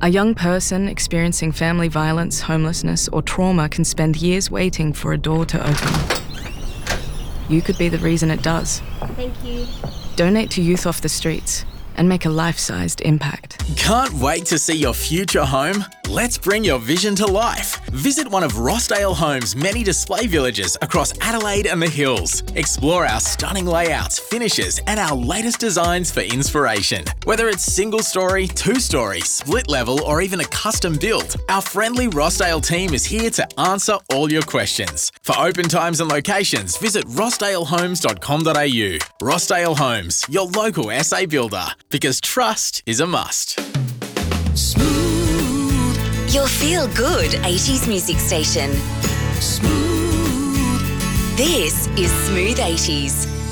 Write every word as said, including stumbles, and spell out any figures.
A young person experiencing family violence, homelessness, or trauma can spend years waiting for a door to open. You could be the reason it does. Thank you. Donate to Youth Off the Streets and make a life-sized impact. Can't wait to see your future home? Let's bring your vision to life. Visit one of Rossdale Homes' many display villages across Adelaide and the Hills. Explore our stunning layouts, finishes, and our latest designs for inspiration. Whether it's single-story, two-story, split-level, or even a custom build, our friendly Rossdale team is here to answer all your questions. For open times and locations, visit rossdale homes dot com dot a u. Rossdale Homes, your local S A builder, because trust is a must. Smooth. Your feel-good eighties music station. Smooth. This is Smooth eighties.